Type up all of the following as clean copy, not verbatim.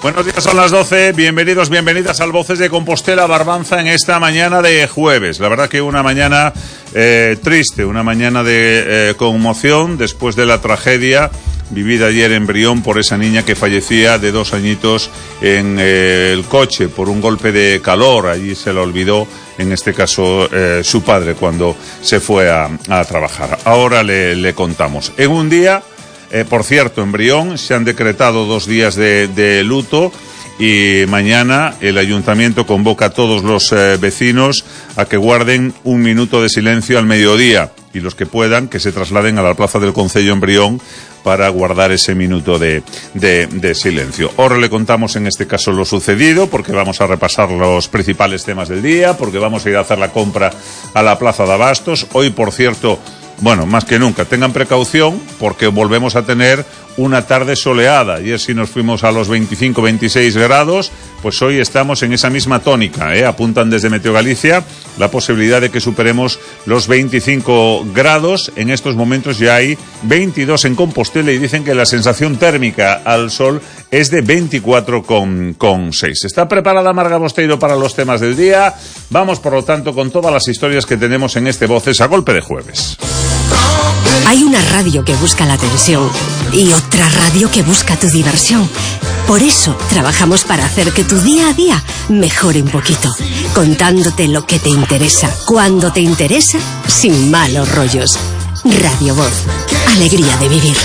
Buenos días, son las 12, bienvenidos, bienvenidas al Voces de Compostela Barbanza en esta mañana de jueves. La verdad que una mañana triste, una mañana de conmoción después de la tragedia vivida ayer en Brión por esa niña que fallecía de 2 añitos en el coche por un golpe de calor. Allí se le olvidó, en este caso, su padre cuando se fue a trabajar. Ahora le contamos. En un día... por cierto, en Brión se han decretado 2 días de luto y mañana el ayuntamiento convoca a todos los vecinos a que guarden 1 minuto de silencio al mediodía y los que puedan que se trasladen a la plaza del Concello en Brión para guardar ese minuto de silencio. Ahora le contamos en este caso lo sucedido, porque vamos a repasar los principales temas del día, porque vamos a ir a hacer la compra a la plaza de Abastos. Hoy, por cierto, bueno, más que nunca, tengan precaución porque volvemos a tener una tarde soleada. Ayer sí nos fuimos a los 25-26 grados, pues hoy estamos en esa misma tónica, Apuntan desde Meteo Galicia la posibilidad de que superemos los 25 grados. En estos momentos ya hay 22 en Compostela y dicen que la sensación térmica al sol es de 24,6. ¿Está preparada Marga Bosteiro para los temas del día? Vamos, por lo tanto, con todas las historias que tenemos en este Voces a golpe de jueves. Hay una radio que busca la atención y otra radio que busca tu diversión. Por eso trabajamos para hacer que tu día a día mejore un poquito, contándote lo que te interesa, cuando te interesa, sin malos rollos. Radio Voz, alegría de vivir.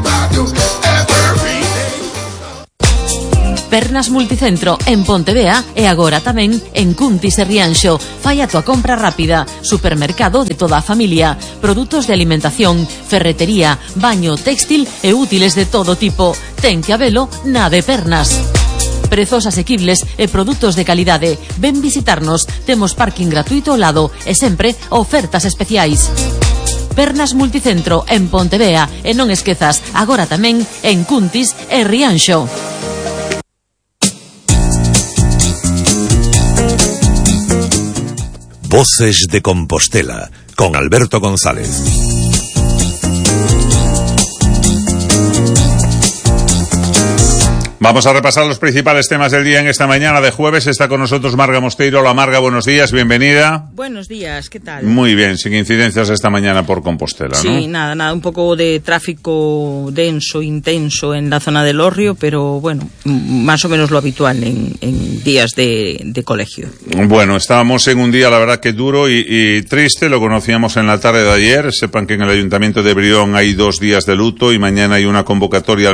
Pernas Multicentro en Pontevea e agora tamén en Cuntis e Rianxo. Fai a tua compra rápida. Supermercado de toda a familia. Produtos de alimentación, ferretería, baño, textil e útiles de todo tipo. Ten que habelo na de Pernas. Prezos asequibles e produtos de calidade. Ven visitarnos. Temos parking gratuito ao lado e sempre ofertas especiais. Pernas Multicentro en Pontevea e non esquezas, agora tamén en Cuntis e Rianxo. Voces de Compostela, con Alberto González. Vamos a repasar los principales temas del día en esta mañana de jueves. Está con nosotros Marga Bosteiro. Hola Marga, buenos días, bienvenida. Buenos días, ¿qué tal? Muy bien, sin incidencias esta mañana por Compostela, ¿no? Sí, nada, un poco de tráfico denso, intenso en la zona del Hórreo, pero bueno, más o menos lo habitual en días de colegio. Bueno, estábamos en un día, la verdad que duro y triste, lo conocíamos en la tarde de ayer. Sepan que en el Ayuntamiento de Brión hay 2 días de luto y mañana hay una convocatoria